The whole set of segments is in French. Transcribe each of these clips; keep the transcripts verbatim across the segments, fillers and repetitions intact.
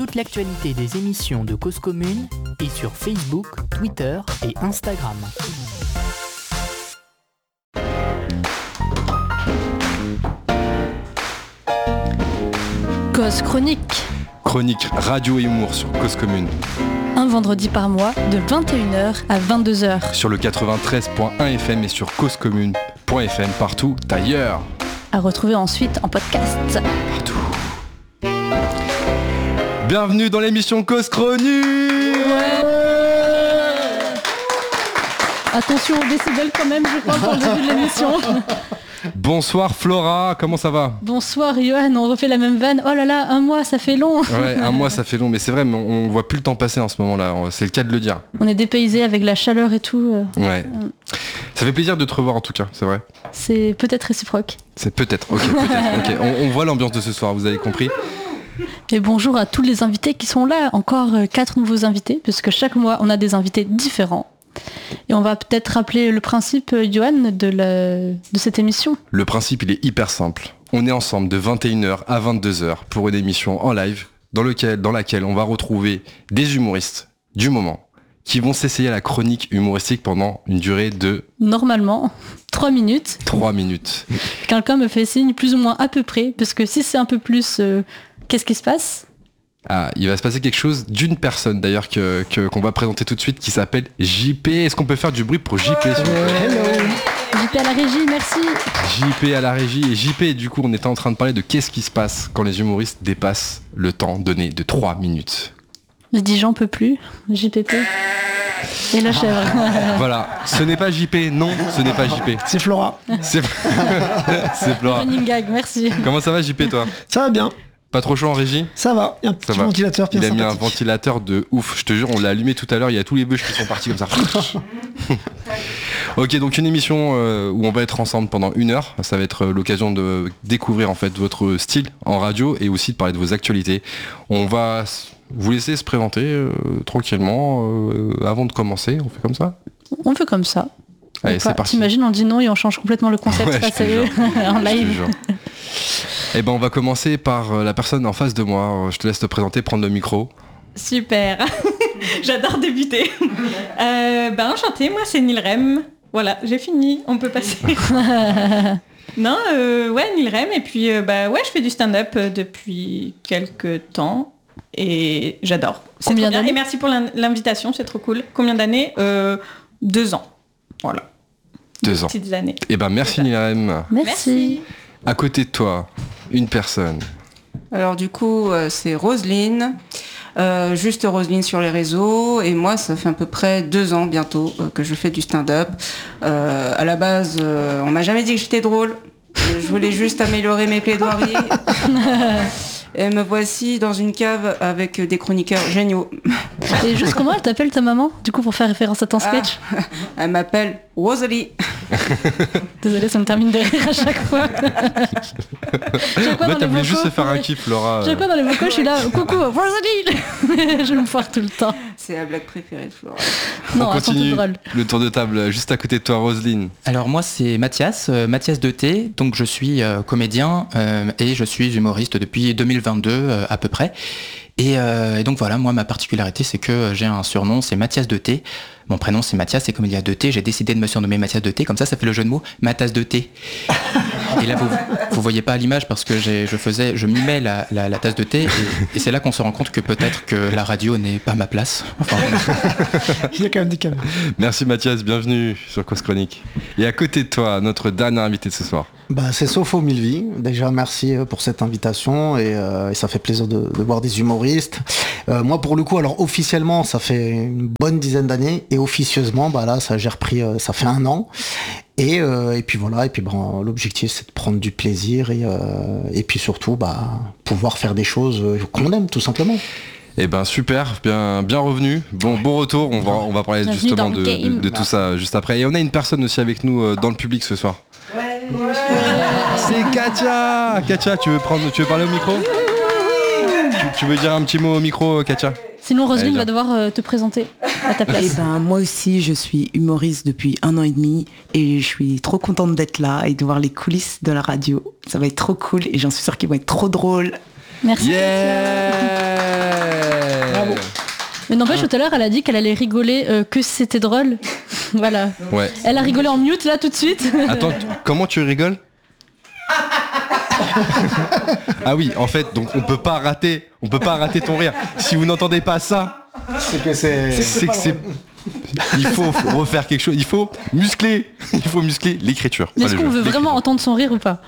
Toute l'actualité des émissions de Cause Commune est sur Facebook, Twitter et Instagram. Cause chronique. Chronique radio et humour sur Cause Commune. Un vendredi par mois de vingt et une heures à vingt-deux heures. Sur le quatre-vingt-treize point un F M et sur causecommune point F M partout ailleurs. À retrouver ensuite en podcast. Partout. Bienvenue dans l'émission Cause Chronique. Ouais. Attention aux décibels quand même, je crois, pour le début de l'émission. Bonsoir Flora, comment ça va ? Bonsoir Johan, on refait la même vanne. Oh là là, un mois, ça fait long. Ouais, un mois ça fait long, mais c'est vrai, mais on, on voit plus le temps passer en ce moment-là, c'est le cas de le dire. On est dépaysés avec la chaleur et tout. Ouais. Ça fait plaisir de te revoir en tout cas, c'est vrai. C'est peut-être réciproque. C'est peut-être, ok, peut-être. Okay. On, on voit l'ambiance de ce soir, vous avez compris ? Et bonjour à tous les invités qui sont là. Encore quatre nouveaux invités, puisque chaque mois on a des invités différents. Et on va peut-être rappeler le principe, Johan, de, la... de cette émission. Le principe, il est hyper simple. On est ensemble de vingt et une heures à vingt-deux heures pour une émission en live dans, lequel, dans laquelle on va retrouver des humoristes du moment qui vont s'essayer à la chronique humoristique pendant une durée de... Normalement, trois minutes. trois minutes. Quelqu'un me fait signe plus ou moins à peu près, parce que si c'est un peu plus, euh, qu'est-ce qui se passe ? Ah, il va se passer quelque chose d'une personne d'ailleurs que, que, qu'on va présenter tout de suite qui s'appelle J P. Est-ce qu'on peut faire du bruit pour J P ? Hello. J P à la régie, merci. J P à la régie. Et J P, du coup, on était en train de parler de qu'est-ce qui se passe quand les humoristes dépassent le temps donné de trois minutes. Je dis j'en peux plus, J P P. Et la chèvre. Voilà, ce n'est pas J P, non, ce n'est pas J P. C'est Flora. C'est, C'est Flora. Running gag, merci. Comment ça va J P toi ? Ça va bien. Pas trop chaud en régie ? Ça va, il y a un petit va. ventilateur bien Il a sympathique. mis un ventilateur de ouf, je te jure, on l'a allumé tout à l'heure, il y a tous les bûches qui sont partis comme ça. Ok, donc une émission euh, où on va être ensemble pendant une heure, ça va être l'occasion de découvrir en fait votre style en radio et aussi de parler de vos actualités. On va vous laisser se présenter euh, tranquillement euh, avant de commencer, on fait comme ça ? On fait comme ça. Allez, c'est parti. T'imagines, on dit non et on change complètement le concept Ouais, face à eux en live. Eh ben, on va commencer par la personne en face de moi. Je te laisse te présenter, prendre le micro. Super. J'adore débuter. Euh, ben, enchantée, moi c'est Nilrem. Voilà, j'ai fini, on peut passer. Non, euh, ouais, Nilrem. Et puis, euh, bah ouais, je fais du stand-up depuis quelques temps. Et j'adore. C'est Combien trop bien. d'années ? Et merci pour l'invitation, c'est trop cool. Combien d'années ? euh, Deux ans. Voilà. Deux Deux ans. petites années. Eh ben, merci Nilrem. Merci. Merci. À côté de toi, une personne. Alors du coup, euh, c'est Roselyne, euh, juste Roselyne sur les réseaux, et moi ça fait à peu près deux ans bientôt euh, que je fais du stand-up. Euh, à la base, euh, on m'a jamais dit que j'étais drôle, je voulais juste améliorer mes plaidoiries. Et me voici dans une cave avec des chroniqueurs géniaux. Et juste comment elle t'appelle ta maman, du coup, pour faire référence à ton sketch ? Ah, elle m'appelle Rosalie. Désolée, ça me termine de rire à chaque fois. Chaque fois Bah, dans t'as les voulu juste vocaux- se faire un kiff, Laura. Chaque fois dans les vocaux, je suis là, coucou, Rosalie. Je me foire tout le temps. C'est la blague préférée de Flora. Non, On elles sont toutes continue drôles. le tour de table juste à côté de toi, Roselyne. Alors moi c'est Mathias, euh, Mathias de T, donc je suis euh, comédien euh, et je suis humoriste depuis deux mille vingt-deux euh, à peu près. Et, euh, et donc voilà, moi ma particularité c'est que j'ai un surnom, c'est Mathias de T. Mon prénom c'est Mathias, c'est comme il y a deux T, j'ai décidé de me surnommer Mathias de T, comme ça ça fait le jeu de mots, ma tasse de thé. Et là vous vous voyez pas à l'image parce que j'ai, je faisais, je mimais la, la, la tasse de thé et, et c'est là qu'on se rend compte que peut-être que la radio n'est pas ma place. Enfin, Il y a quand même des caméras. Merci Mathias, bienvenue sur Cause Chronique. Et à côté de toi, notre dernier invité de ce soir. Bah, c'est Sopho Milvi. Déjà, merci pour cette invitation et, euh, et ça fait plaisir de, de voir des humoristes. Euh, moi, pour le coup, alors officiellement, ça fait une bonne dizaine d'années et officieusement, bah là, ça j'ai repris, euh, ça fait un an. Et, euh, et puis voilà, et puis bon, l'objectif c'est de prendre du plaisir et, euh, et puis surtout, bah, pouvoir faire des choses qu'on aime tout simplement. Eh ben super, bien, bien revenu. Bon, bon retour. On va, on va parler Bienvenue justement dans de, le game. de, de tout ça juste après. Et on a une personne aussi avec nous euh, dans le public ce soir. C'est Katia. Katia, tu veux prendre, tu veux parler au micro ? tu, tu veux dire un petit mot au micro, Katia ? Sinon, Roselyne Allez, va devoir euh, te présenter à ta Eh place. ben, moi aussi, je suis humoriste depuis un an et demi et je suis trop contente d'être là et de voir les coulisses de la radio. Ça va être trop cool et j'en suis sûre qu'ils vont être trop drôles. Merci. Yeah. Mais n'empêche, tout à l'heure, elle a dit qu'elle allait rigoler, euh, que c'était drôle. Voilà. Ouais. Elle a rigolé en mute là tout de suite. Attends, t- comment tu rigoles? Ah oui, en fait, donc on peut pas rater, on peut pas rater ton rire. Si vous n'entendez pas ça, C'est que c'est. c'est que c'est. Il faut refaire quelque chose. Il faut muscler. Il faut muscler l'écriture. Mais pas est-ce le qu'on jeu. veut vraiment L'écriture. entendre son rire ou pas?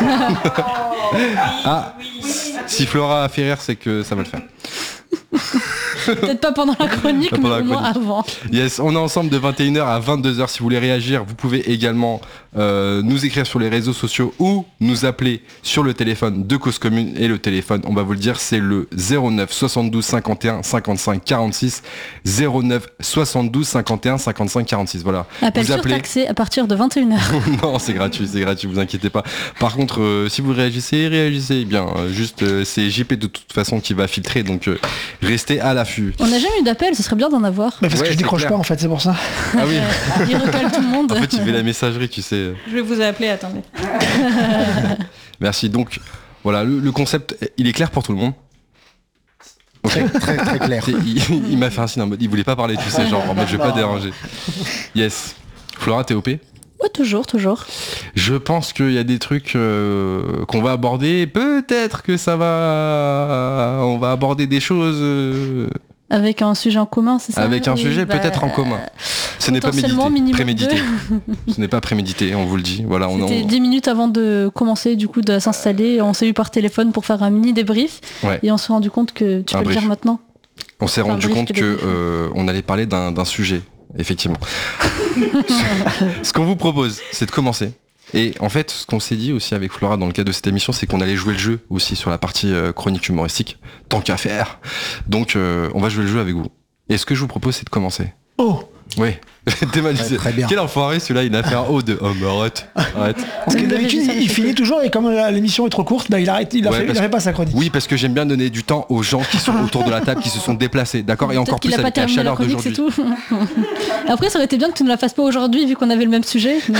Ah, si Flora a fait rire, c'est que ça va le faire. Peut-être pas pendant la chronique, Pas mais pendant la au moins chronique. avant. Yes, on est ensemble de vingt et une heures à vingt-deux heures. Si vous voulez réagir, vous pouvez également euh, nous écrire sur les réseaux sociaux ou nous appeler sur le téléphone de Cause Commune. Et le téléphone, on va vous le dire, c'est le zéro neuf soixante-douze cinquante et un cinquante-cinq quarante-six. zéro neuf soixante-douze cinquante et un cinquante-cinq quarante-six. Voilà. Appel vous appelez. surtaxé à partir de vingt et une heures. Non, c'est gratuit, c'est gratuit, vous inquiétez pas. Par contre, euh, si vous réagissez, réagissez bien. Euh, juste, euh, c'est J P de toute façon qui va filtrer, donc euh, restez à l'affût. On n'a jamais eu d'appel, ce serait bien d'en avoir. Mais parce Ouais, que je c'est décroche clair. pas en fait, c'est pour ça. Ah oui. Il recolle tout le monde. En fait, il fait la messagerie, tu sais. Je vais vous appeler, attendez. Merci. Donc, voilà, le, le concept, il est clair pour tout le monde. Ok. Très, très, très clair. C'est- Il, il m'a fait un signe en mode, il voulait pas parler, tu sais, genre en mode, je vais pas déranger. Yes. Flora, t'es O P? Ouais, toujours, toujours. Je pense qu'il y a des trucs euh, qu'on va aborder. Peut-être que ça va, on va aborder des choses euh, Avec un sujet en commun, c'est ça? avec un Oui, sujet bah, peut-être en commun. Ce n'est pas potentiellement médité, minimum prémédité. deux. Ce n'est pas prémédité, on vous le dit. Voilà, on C'était en... dix minutes avant de commencer, du coup, de s'installer. On s'est eu par téléphone pour faire un mini débrief. Ouais. Et on s'est rendu compte que tu Un peux brief. le dire maintenant. On s'est Enfin, rendu brief compte que que des briefs. euh, on allait parler d'un d'un sujet, effectivement. Ce qu'on vous propose, c'est de commencer. Et en fait, ce qu'on s'est dit aussi avec Flora dans le cadre de cette émission, c'est qu'on allait jouer le jeu aussi sur la partie euh, chronique humoristique, tant qu'à faire. Donc, euh, on va jouer le jeu avec vous. Et ce que je vous propose, c'est de commencer. Oh, Oui, démalisé. Ouais, très bien. Quel enfoiré celui-là, il a fait un haut de oh mais arrête, arrête. parce que Même le d'habitude régisseur, il, il il fait finit que- toujours et comme euh, l'émission est trop courte, bah, il arrête, il a Ouais, fait, parce il a fait pas sa chronique. Oui, parce que j'aime bien donner du temps aux gens qui sont autour de la table, qui se sont déplacés, d'accord. Et encore Peut-être qu'il plus a pas avec la terminé la chaleur chronique, c'est d'aujourd'hui. tout. Après, ça aurait été bien que tu ne la fasses pas aujourd'hui, vu qu'on avait le même sujet. Mais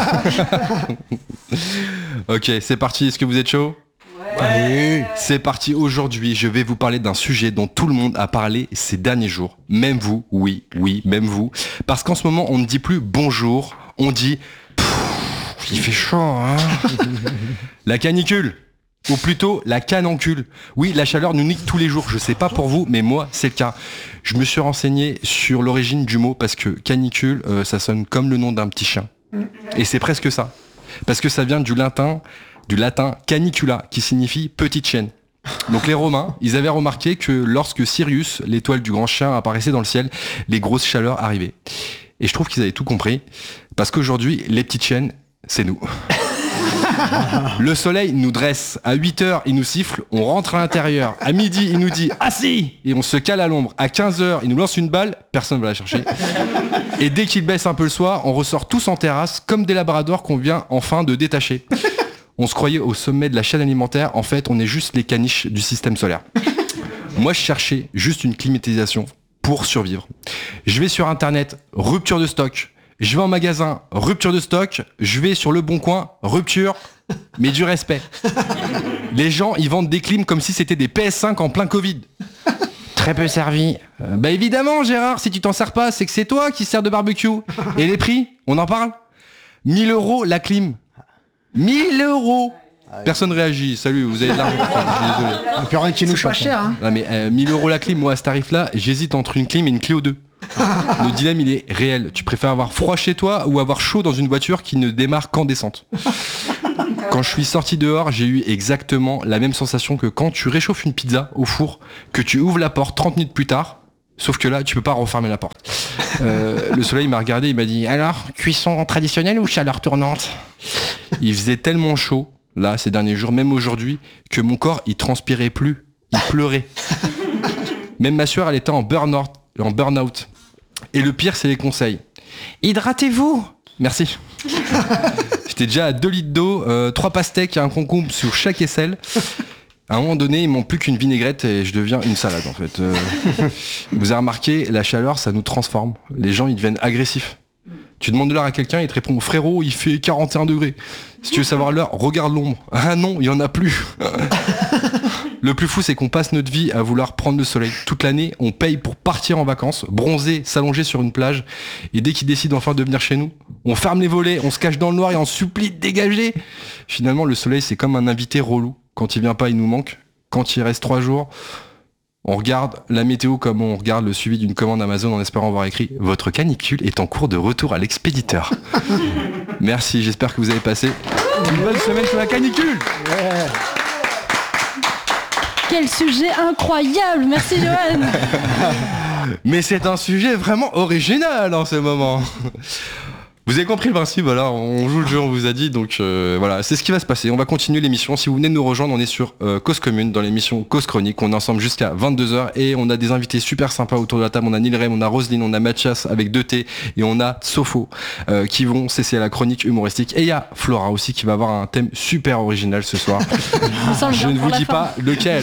bon. Ok, c'est parti. Est-ce que vous êtes chaud? Allez. C'est parti. Aujourd'hui, je vais vous parler d'un sujet dont tout le monde a parlé ces derniers jours. Même vous, oui, oui, même vous. Parce qu'en ce moment, on ne dit plus bonjour, on dit Pfff, il fait chaud, hein. La canicule. Ou plutôt la canoncule. Oui, la chaleur nous nique tous les jours. Je sais pas pour vous, mais moi, c'est le cas. Je me suis renseigné sur l'origine du mot parce que canicule, euh, ça sonne comme le nom d'un petit chien. Et c'est presque ça. Parce que ça vient du latin, du latin canicula, qui signifie petite chienne. Donc les Romains, ils avaient remarqué que lorsque Sirius, l'étoile du grand chien, apparaissait dans le ciel, les grosses chaleurs arrivaient. Et je trouve qu'ils avaient tout compris, parce qu'aujourd'hui, les petites chiennes, c'est nous. Le soleil nous dresse. À huit heures, il nous siffle, on rentre à l'intérieur. À midi, il nous dit « assis !» et on se cale à l'ombre. À quinze heures, il nous lance une balle, personne ne va la chercher. Et dès qu'il baisse un peu le soir, on ressort tous en terrasse, comme des labradors qu'on vient enfin de détacher. On se croyait au sommet de la chaîne alimentaire, en fait, on est juste les caniches du système solaire. Moi, je cherchais juste une climatisation pour survivre. Je vais sur Internet, rupture de stock. Je vais en magasin, rupture de stock. Je vais sur Le Bon Coin, rupture, mais du respect. Les gens, ils vendent des clims comme si c'était des P S cinq en plein Covid. Très peu servi. Euh, bah évidemment, Gérard, si tu t'en sers pas, c'est que c'est toi qui sers de barbecue. Et les prix, on en parle mille euros la clim. mille euros. Personne réagit. Salut, vous avez de l'argent. Enfin, je suis désolé. Il n'y a plus rien qui nous C'est pas choque. cher, hein. Non mais euh, mille euros la clim, moi à ce tarif-là, j'hésite entre une clim et une Clio deux. Le dilemme il est réel. Tu préfères avoir froid chez toi ou avoir chaud dans une voiture qui ne démarre qu'en descente? Quand je suis sorti dehors, j'ai eu exactement la même sensation que quand tu réchauffes une pizza au four, que tu ouvres la porte trente minutes plus tard, sauf que là tu peux pas refermer la porte. Euh, le soleil m'a regardé, il m'a dit alors, cuisson traditionnelle ou chaleur tournante? Il faisait tellement chaud, là, ces derniers jours, même aujourd'hui, que mon corps il transpirait plus, il pleurait. Même ma sueur elle était en burn-out. En burn-out. Et le pire, c'est les conseils. Hydratez-vous. Merci. J'étais déjà à deux litres d'eau, euh, trois pastèques et un concombre sur chaque aisselle. À un moment donné, il manque plus qu'une vinaigrette et je deviens une salade en fait. Euh, vous avez remarqué, la chaleur, ça nous transforme. Les gens, ils deviennent agressifs. Tu demandes l'heure à quelqu'un, il te répond frérot, il fait quarante et un degrés. Si tu veux savoir l'heure, regarde l'ombre. Ah non, il y en a plus. Le plus fou, c'est qu'on passe notre vie à vouloir prendre le soleil. Toute l'année, on paye pour partir en vacances, bronzer, s'allonger sur une plage. Et dès qu'il décide enfin de venir chez nous, on ferme les volets, on se cache dans le noir et on supplie de dégager. Finalement, le soleil, c'est comme un invité relou. Quand il vient pas, il nous manque. Quand il reste trois jours, on regarde la météo comme on regarde le suivi d'une commande Amazon en espérant voir écrit « Votre canicule est en cours de retour à l'expéditeur ». Merci, j'espère que vous avez passé une bonne semaine sur la canicule. Ouais. Quel sujet incroyable, merci Johan. Mais c'est un sujet vraiment original en ce moment. Vous avez compris le principe, voilà, on joue le jeu, on vous a dit, donc euh, voilà, c'est ce qui va se passer. On va continuer l'émission. Si vous venez de nous rejoindre, on est sur euh, Cause Commune, dans l'émission Cause Chronique. On est ensemble jusqu'à vingt-deux heures et on a des invités super sympas autour de la table. On a Nilrem, on a Roselyne, on a Mathias avec deux T et on a Sopho euh, qui vont cesser à la chronique humoristique. Et il y a Flora aussi qui va avoir un thème super original ce soir. Je ne vous dis pas lequel.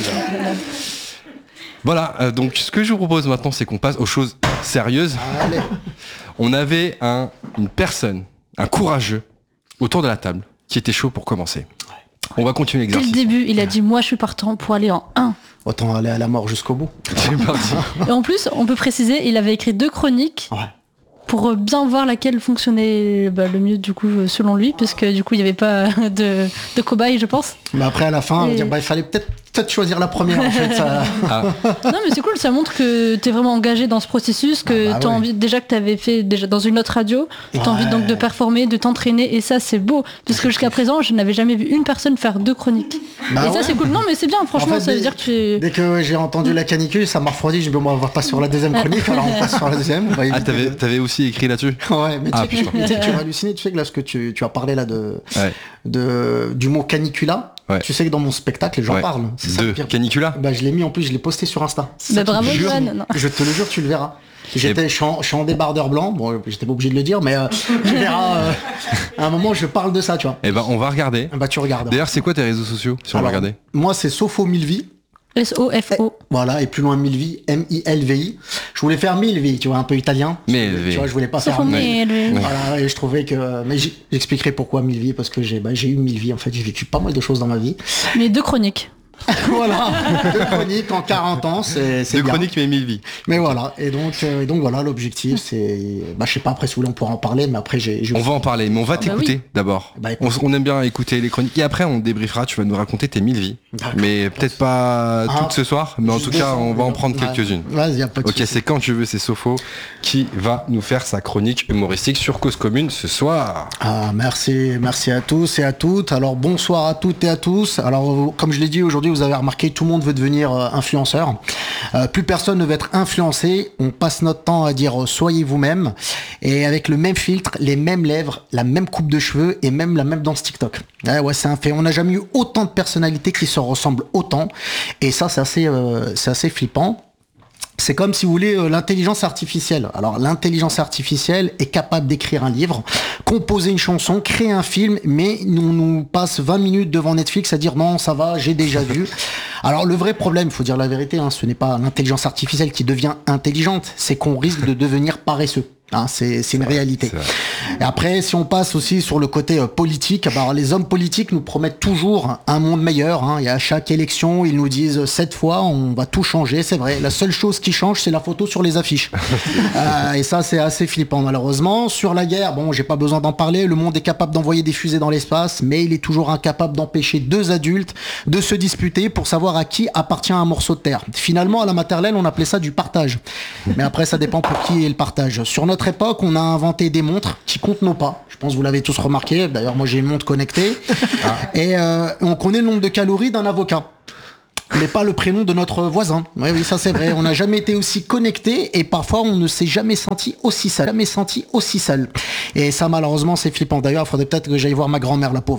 Voilà, euh, donc ce que je vous propose maintenant, c'est qu'on passe aux choses sérieuses. Allez. On avait un, une personne, un courageux, autour de la table, qui était chaud pour commencer. On va continuer Dès l'exercice. le début, il a dit moi je suis partant pour aller en un. Autant aller à la mort jusqu'au bout. C'est parti. Et en plus, on peut préciser, il avait écrit deux chroniques Ouais. pour bien voir laquelle fonctionnait bah, le mieux du coup selon lui, parce que du coup il n'y avait pas de, de cobaye je pense. Mais après à la fin, on va Et- dire, bah, il fallait peut-être peut-être choisir la première en fait. Ça... Ah, Non mais c'est cool, ça montre que t'es vraiment engagé dans ce processus, que Ah bah t'as ouais. envie, déjà que t'avais fait déjà dans une autre radio, t'as Ouais. envie donc de performer, de t'entraîner, et ça c'est beau, parce que jusqu'à présent je n'avais jamais vu une personne faire deux chroniques. Bah et ça ouais. c'est cool, non mais c'est bien, franchement En fait, ça veut dès- dire que tu... Dès que j'ai entendu la canicule, ça m'a refroidi. Je me dis, bon, on va pas sur la deuxième chronique, alors on passe sur la deuxième. On va ah éviter t'avais, de- t'avais aussi écrit là-dessus. Ouais, mais tu Ah, sais que- putain. tu sais que tu vas halluciner, tu sais que là, ce que tu, tu as parlé là de, Ouais. de, du mot canicula, Ouais. tu sais que dans mon spectacle, j'en Ouais. parle. C'est ça le De pire. Canicula. Bah, je l'ai mis en plus, je l'ai posté sur Insta. C'est Bah, ça qui bravo, me jure. Johan, non. Je te le jure, tu le verras. J'étais, je suis en, je suis en débardeur blanc. Bon, j'étais pas obligé de le dire, mais euh, tu verras. euh, à un moment, je parle de ça, tu vois. Eh ben on va regarder. Bah, tu regardes. D'ailleurs, c'est quoi tes réseaux sociaux si on va Alors, regarder? Moi, c'est Sopho mille vies. S O F O. Voilà, et plus loin mille vies, M I L V I. Je voulais faire mille vies, tu vois, un peu italien. Mille Tu vois, je voulais pas faire Sauf mille. mais- Voilà, et je trouvais que. Mais j'- j'expliquerai pourquoi mille vies, parce que j'ai bah, j'ai eu mille vies, en fait, j'ai vécu pas mal de choses dans ma vie. mais deux chroniques. Voilà, deux chroniques en quarante ans, c'est c'est Deux bien. chroniques mais mille vies. Mais voilà, et donc, euh, et donc voilà, l'objectif, c'est. Bah, je sais pas, après, si vous voulez, on pourra en parler, mais après, j'ai. j'ai- On va en parler, mais on va bah t'écouter d'abord. Bah, on, écoute. on aime bien écouter les chroniques. Et après, on débriefera, tu vas nous raconter tes mille vies. D'accord. Mais peut-être pas Ah, toutes ce soir, mais en juste tout cas, deux on va en cents, prendre ouais. quelques-unes. Vas-y, y a pas de Ok, souci. c'est quand tu veux, c'est Sopho qui va nous faire sa chronique humoristique sur Cause Commune ce soir. Ah, merci, merci à tous et à toutes. Alors bonsoir à toutes et à tous. Alors euh, comme je l'ai dit aujourd'hui, vous avez remarqué, tout le monde veut devenir euh, influenceur. Euh, plus personne ne veut être influencé. On passe notre temps à dire euh, soyez vous-même, et avec le même filtre, les mêmes lèvres, la même coupe de cheveux et même la même danse TikTok. Ouais, ouais, c'est un fait. On n'a jamais eu autant de personnalités qui se ressemblent autant, et ça c'est assez, euh, c'est assez flippant. C'est comme, si vous voulez, euh, l'intelligence artificielle. Alors, l'intelligence artificielle est capable d'écrire un livre, composer une chanson, créer un film, mais on nous passe vingt minutes devant Netflix à dire non, ça va, j'ai déjà vu. Alors, le vrai problème, il faut dire la vérité, hein, ce n'est pas l'intelligence artificielle qui devient intelligente, c'est qu'on risque de devenir paresseux. Hein, c'est c'est une réalité. C'est vrai. Et après, si on passe aussi sur le côté euh, politique, bah, alors, les hommes politiques nous promettent toujours un monde meilleur. Hein, et à chaque élection, ils nous disent euh, cette fois, on va tout changer. C'est vrai. La seule chose qui change, c'est la photo sur les affiches. euh, et ça, c'est assez flippant, malheureusement. Sur la guerre, bon, j'ai pas besoin d'en parler. Le monde est capable d'envoyer des fusées dans l'espace, mais il est toujours incapable d'empêcher deux adultes de se disputer pour savoir à qui appartient un morceau de terre. Finalement, à la maternelle, on appelait ça du partage. Mais après, ça dépend pour qui est le partage. Sur notre époque, on a inventé des montres qui comptent nos pas. Je pense que vous l'avez tous remarqué. D'ailleurs, moi, j'ai une montre connectée. Et euh, on connaît le nombre de calories d'un avocat, mais pas le prénom de notre voisin. Oui, oui, ça c'est vrai. On n'a jamais été aussi connecté, et parfois on ne s'est jamais senti aussi seul. Jamais senti aussi seul. Et ça, malheureusement, c'est flippant. D'ailleurs, il faudrait peut-être que j'aille voir ma grand-mère, la pauvre.